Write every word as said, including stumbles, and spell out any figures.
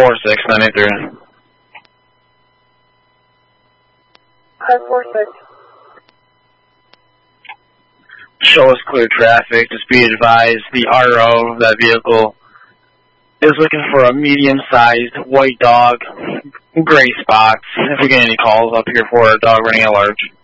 four six ninety-three. Car four six. Show us clear traffic. Just be advised the R O of that vehicle is looking for a medium-sized white dog, gray spots. If we get any calls up here for a dog running at large.